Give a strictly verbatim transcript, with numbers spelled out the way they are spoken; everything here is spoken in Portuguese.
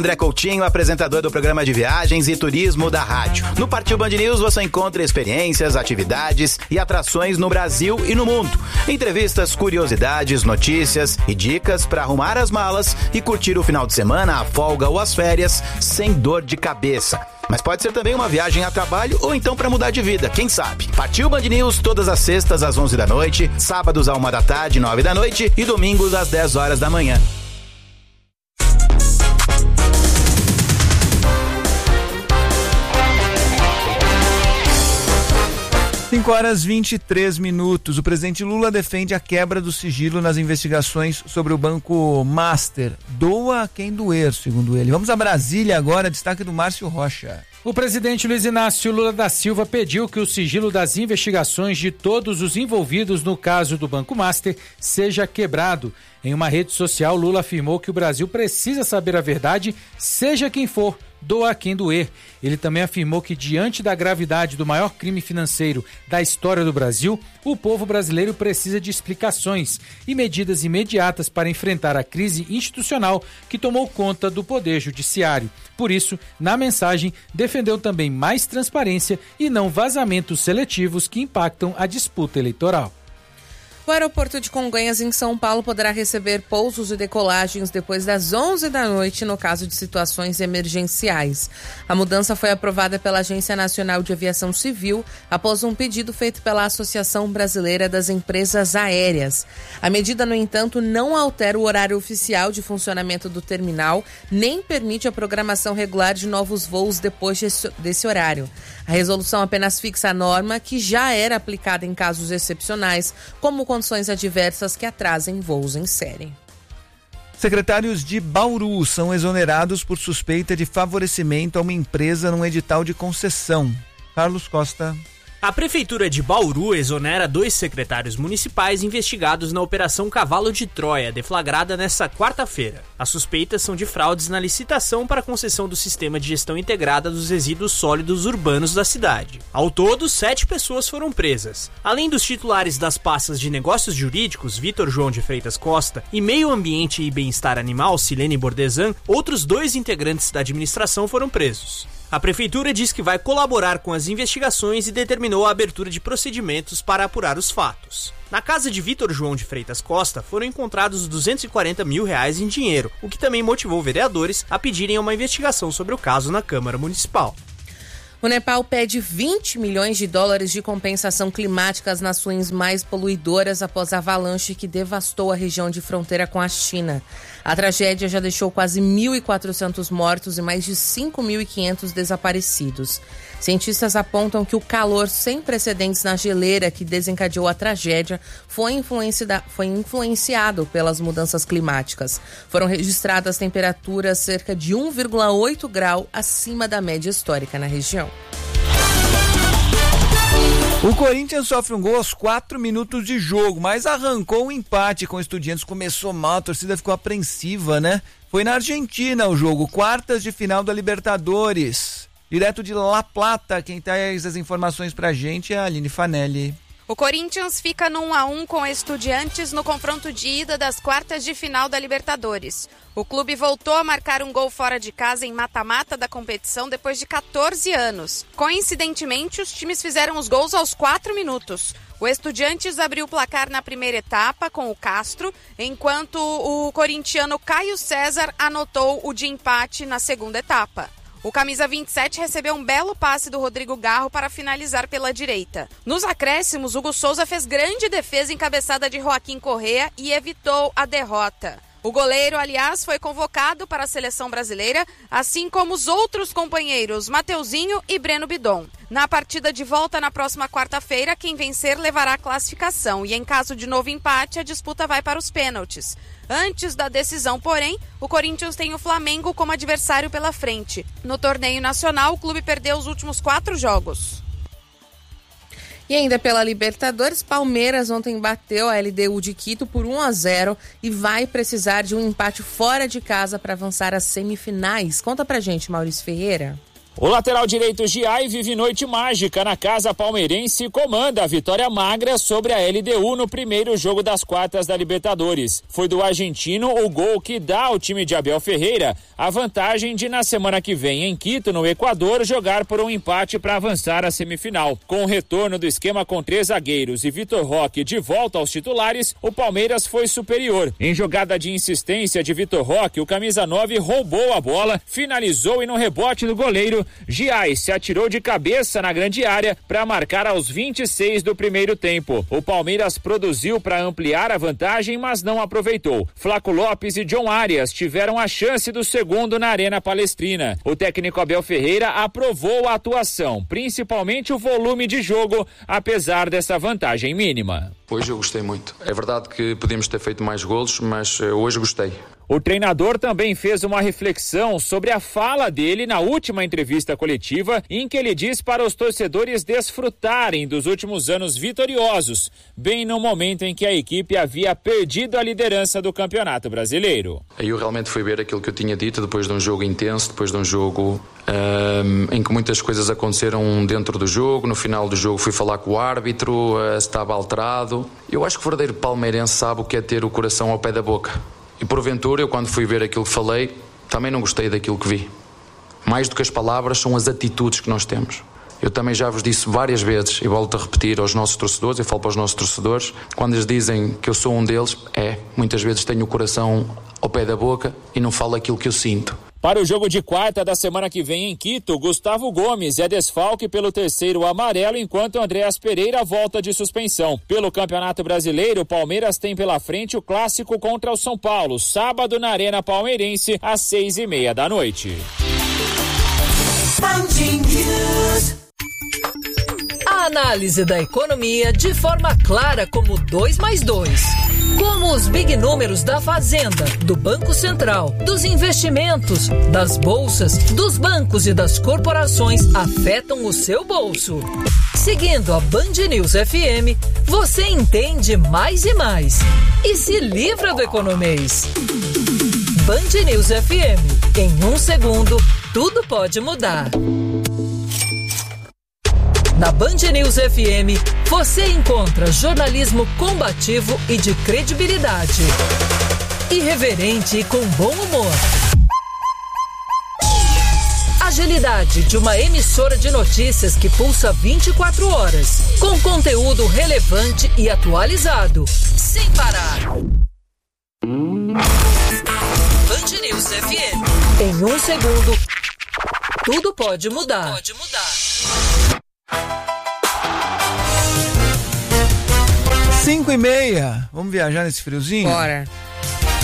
André Coutinho, apresentador do programa de viagens e turismo da rádio. No Partiu Band News você encontra experiências, atividades e atrações no Brasil e no mundo. Entrevistas, curiosidades, notícias e dicas para arrumar as malas e curtir o final de semana, a folga ou as férias sem dor de cabeça. Mas pode ser também uma viagem a trabalho ou então para mudar de vida, quem sabe? Partiu Band News todas as sextas às onze da noite, sábados à uma da tarde, nove da noite e domingos às dez horas da manhã. cinco horas e vinte e três minutos. O presidente Lula defende a quebra do sigilo nas investigações sobre o Banco Master. Doa quem doer, segundo ele. Vamos a Brasília agora, destaque do Márcio Rocha. O presidente Luiz Inácio Lula da Silva pediu que o sigilo das investigações de todos os envolvidos no caso do Banco Master seja quebrado. Em uma rede social, Lula afirmou que o Brasil precisa saber a verdade, seja quem for, doa quem doer. Ele também afirmou que, diante da gravidade do maior crime financeiro da história do Brasil, o povo brasileiro precisa de explicações e medidas imediatas para enfrentar a crise institucional que tomou conta do Poder Judiciário. Por isso, na mensagem, defendeu também mais transparência e não vazamentos seletivos que impactam a disputa eleitoral. O aeroporto de Congonhas, em São Paulo, poderá receber pousos e decolagens depois das onze da noite no caso de situações emergenciais. A mudança foi aprovada pela Agência Nacional de Aviação Civil após um pedido feito pela Associação Brasileira das Empresas Aéreas. A medida, no entanto, não altera o horário oficial de funcionamento do terminal, nem permite a programação regular de novos voos depois desse, desse horário. A resolução apenas fixa a norma que já era aplicada em casos excepcionais, como condições adversas que atrasem voos em série. Secretários de Bauru são exonerados por suspeita de favorecimento a uma empresa num edital de concessão. Carlos Costa. A Prefeitura de Bauru exonera dois secretários municipais investigados na Operação Cavalo de Troia, deflagrada nesta quarta-feira. As suspeitas são de fraudes na licitação para a concessão do Sistema de Gestão Integrada dos Resíduos Sólidos Urbanos da cidade. Ao todo, sete pessoas foram presas. Além dos titulares das pastas de Negócios Jurídicos, Vitor João de Freitas Costa, e Meio Ambiente e Bem-Estar Animal, Silene Bordesan, outros dois integrantes da administração foram presos. A Prefeitura diz que vai colaborar com as investigações e determinou a abertura de procedimentos para apurar os fatos. Na casa de Vitor João de Freitas Costa foram encontrados duzentos e quarenta mil reais em dinheiro, o que também motivou vereadores a pedirem uma investigação sobre o caso na Câmara Municipal. O Nepal pede vinte milhões de dólares de compensação climática às nações mais poluidoras após a avalanche que devastou a região de fronteira com a China. A tragédia já deixou quase mil e quatrocentos mortos e mais de cinco mil e quinhentos desaparecidos. Cientistas apontam que o calor sem precedentes na geleira que desencadeou a tragédia foi, influenciada, foi influenciado pelas mudanças climáticas. Foram registradas temperaturas cerca de um vírgula oito grau acima da média histórica na região. O Corinthians sofre um gol aos quatro minutos de jogo, mas arrancou um empate com o Estudiantes. Começou mal, a torcida ficou apreensiva, né? Foi na Argentina o jogo, quartas de final da Libertadores. Direto de La Plata, quem traz as informações pra gente é a Aline Fanelli. O Corinthians fica no um a um com Estudiantes no confronto de ida das quartas de final da Libertadores. O clube voltou a marcar um gol fora de casa em mata-mata da competição depois de catorze anos. Coincidentemente, os times fizeram os gols aos quatro minutos. O Estudiantes abriu o placar na primeira etapa com o Castro, enquanto o corintiano Caio César anotou o de empate na segunda etapa. O camisa vinte e sete recebeu um belo passe do Rodrigo Garro para finalizar pela direita. Nos acréscimos, Hugo Souza fez grande defesa encabeçada de Joaquim Correa e evitou a derrota. O goleiro, aliás, foi convocado para a seleção brasileira, assim como os outros companheiros Mateuzinho e Breno Bidon. Na partida de volta na próxima quarta-feira, quem vencer levará a classificação e, em caso de novo empate, a disputa vai para os pênaltis. Antes da decisão, porém, o Corinthians tem o Flamengo como adversário pela frente. No torneio nacional, o clube perdeu os últimos quatro jogos. E ainda pela Libertadores, Palmeiras ontem bateu a L D U de Quito por um a zero e vai precisar de um empate fora de casa para avançar às semifinais. Conta pra gente, Maurício Ferreira. O lateral direito Giai vive noite mágica na casa palmeirense e comanda a vitória magra sobre a L D U no primeiro jogo das quartas da Libertadores. Foi do argentino o gol que dá ao time de Abel Ferreira a vantagem de na semana que vem em Quito, no Equador, jogar por um empate para avançar à semifinal. Com o retorno do esquema com três zagueiros e Vitor Roque de volta aos titulares, o Palmeiras foi superior. Em jogada de insistência de Vitor Roque, o camisa nove roubou a bola, finalizou e no rebote do goleiro, Giai se atirou de cabeça na grande área para marcar aos vinte e seis do primeiro tempo. O Palmeiras produziu para ampliar a vantagem, mas não aproveitou. Flaco Lopes e John Arias tiveram a chance do segundo na Arena Palestrina. O técnico Abel Ferreira aprovou a atuação, principalmente o volume de jogo, apesar dessa vantagem mínima. Hoje eu gostei muito. É verdade que podíamos ter feito mais golos, mas hoje gostei. O treinador também fez uma reflexão sobre a fala dele na última entrevista coletiva, em que ele diz para os torcedores desfrutarem dos últimos anos vitoriosos, bem no momento em que a equipe havia perdido a liderança do Campeonato Brasileiro. Eu realmente fui ver aquilo que eu tinha dito depois de um jogo intenso, depois de um jogo um, em que muitas coisas aconteceram dentro do jogo. No final do jogo fui falar com o árbitro, uh, estava alterado. Eu acho que o verdadeiro palmeirense sabe o que é ter o coração ao pé da boca. E porventura, eu quando fui ver aquilo que falei, também não gostei daquilo que vi. Mais do que as palavras, são as atitudes que nós temos. Eu também já vos disse várias vezes, e volto a repetir aos nossos torcedores, eu falo para os nossos torcedores, quando eles dizem que eu sou um deles, é, muitas vezes tenho o coração ao pé da boca e não falo aquilo que eu sinto. Para o jogo de quarta da semana que vem em Quito, Gustavo Gomes é desfalque pelo terceiro amarelo, enquanto Andréas Pereira volta de suspensão. Pelo Campeonato Brasileiro, o Palmeiras tem pela frente o clássico contra o São Paulo, sábado na Arena Palmeirense, às seis e meia da noite. A análise da economia de forma clara como dois mais dois. Como os big números da Fazenda, do Banco Central, dos investimentos, das bolsas, dos bancos e das corporações afetam o seu bolso. Seguindo a Band News F M, você entende mais e mais. E se livra do economês. Band News F M. Em um segundo, tudo pode mudar. Na Band News F M, você encontra jornalismo combativo e de credibilidade. Irreverente e com bom humor. Agilidade de uma emissora de notícias que pulsa vinte e quatro horas, com conteúdo relevante e atualizado, sem parar. Band News F M. Em um segundo, tudo pode mudar. Pode mudar. Cinco e meia. Vamos viajar nesse friozinho? Bora.